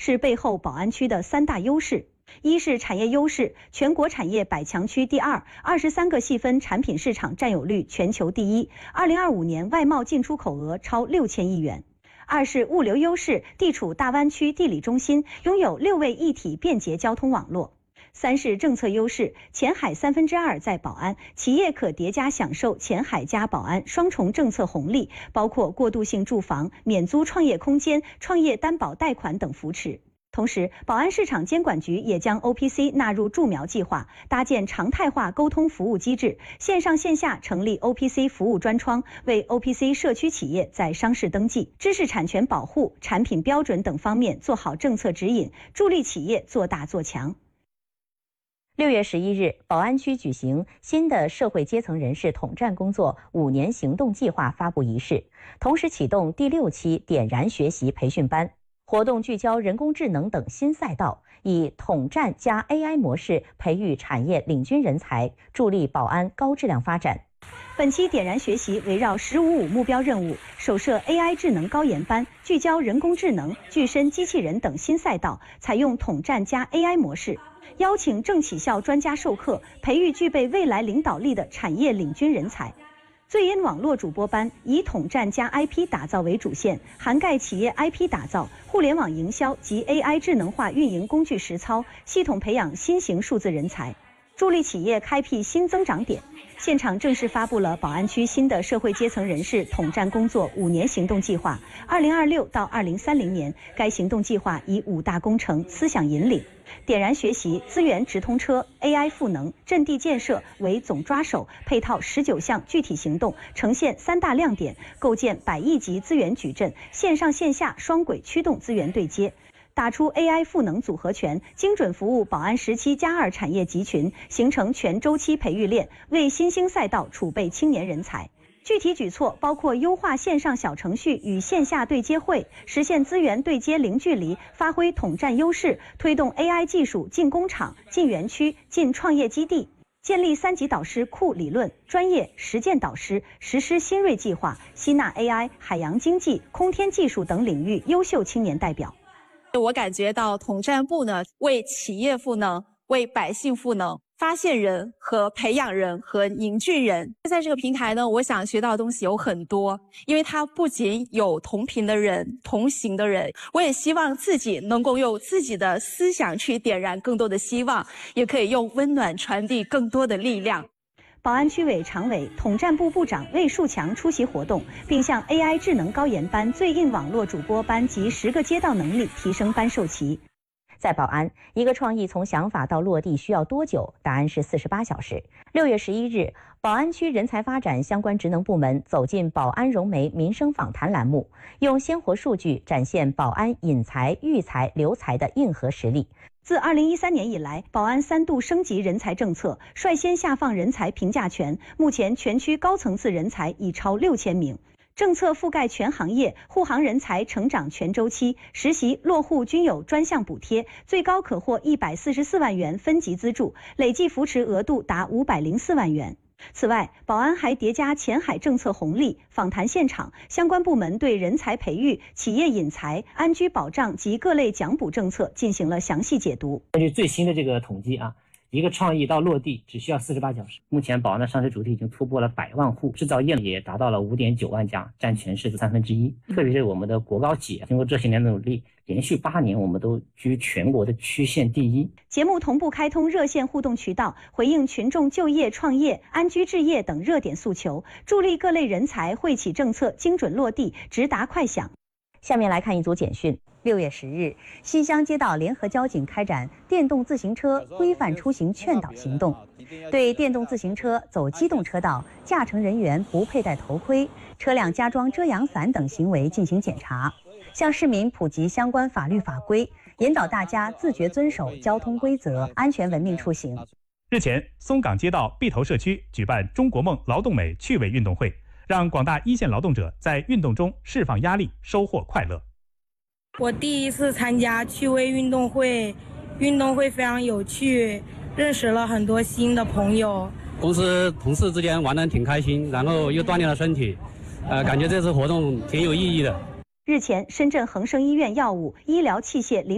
是背后宝安区的3大优势。一是产业优势，全国产业100强区第2 ，23个细分产品市场占有率全球第一，2025年外贸进出口额超6000亿元。二是物流优势，地处大湾区地理中心，拥有6位一体便捷交通网络。三是政策优势，前海2/3在宝安，企业可叠加享受前海加宝安双重政策红利，包括过渡性住房、免租创业空间、创业担保贷款等扶持。同时，宝安市场监管局也将 OPC 纳入助苗计划，搭建常态化沟通服务机制，线上线下成立 OPC 服务专窗，为 OPC 社区企业在商事登记、知识产权保护、产品标准等方面做好政策指引，助力企业做大做强。 6月11日，宝安区举行新的社会阶层人士统战工作5年行动计划发布仪式，同时启动第6期点燃学习培训班。活动聚焦人工智能等新赛道，以统战加 AI 模式培育产业领军人才，助力宝安高质量发展。 本期点燃学习围绕“15+5”目标任务，首设 AI 智能高研班，聚焦人工智能、具身机器人等新赛道，采用统战加 AI 模式，邀请政企校专家授课，培育具备未来领导力的产业领军人才。最音网络主播班以统战加 IP 打造为主线，涵盖企业 IP 打造、互联网营销及 AI 智能化运营工具实操，系统培养新型数字人才，助力企业开辟新增长点。现场正式发布了宝安区新的社会阶层人士统战工作5年行动计划，2026到2030年，该行动计划以5大工程思想引领，点燃学习、资源直通车、AI 赋能、阵地建设为总抓手，配套19项具体行动，呈现3大亮点，构建100亿级资源矩阵，线上线下双轨驱动资源对接。打出 AI 赋能组合拳，精准服务宝安17+2产业集群，形成全周期培育链，为新兴赛道储备青年人才。具体举措包括优化线上小程序与线下对接会，实现资源对接零距离，发挥统战优势，推动 AI 技术进工厂、进园区、进创业基地，建立3级导师库理论、专业、实践导师，实施新锐计划，吸纳 AI、海洋经济、空天技术等领域优秀青年代表。 我感觉到统战部呢，为企业赋能，为百姓赋能，发现人和培养人和凝聚人。在这个平台呢，我想学到的东西有很多，因为它不仅有同频的人、同行的人，我也希望自己能够用自己的思想去点燃更多的希望，也可以用温暖传递更多的力量。 宝安区委常委、统战部部长魏树强出席活动，并向 AI 智能高研班、最硬网络主播班及10个街道能力提升班授旗。 在宝安，一个创意从想法到落地需要多久？答案是48小时。6月11日，宝安区人才发展相关职能部门走进宝安融媒民生访谈栏目，用鲜活数据展现宝安引才、育才、留才的硬核实力。 自2013年以来，宝安3度升级人才政策，率先下放人才评价权，目前全区高层次人才已超6000名。政策覆盖全行业，护航人才成长全周期，实习落户均有专项补贴，最高可获144万元分级资助，累计扶持额度达504万元。此外，宝安还叠加前海政策红利，访谈现场，相关部门对人才培育、企业引才、安居保障及各类奖补政策进行了详细解读。 根据最新的这个统计啊，一个创意到落地只需要48小时。目前宝安的上市主体已经突破了100万户，制造业也达到了5.9万家，占全市的1/3。特别是我们的国高企业，经过这些年的努力，连续8年我们都居全国的区县第一。 节目同步开通热线互动渠道，回应群众就业、创业、安居置业等热点诉求，助力各类人才惠企政策精准落地，直达快享。 下面来看一组简讯。6月10日，西乡街道联合交警开展电动自行车规范出行劝导行动，对电动自行车走机动车道、驾乘人员不佩戴头盔、车辆加装遮阳伞等行为进行检查，向市民普及相关法律法规，引导大家自觉遵守交通规则，安全文明出行。 日前，松岗街道碧头社区举办中国梦劳动美趣味运动会，让广大一线劳动者在运动中释放压力，收获快乐。 我第一次参加趣味运动会，运动会非常有趣，认识了很多新的朋友。 公司同事之间玩得挺开心，然后又锻炼了身体，感觉这次活动挺有意义的。 日前，深圳恒生医院药物、医疗器械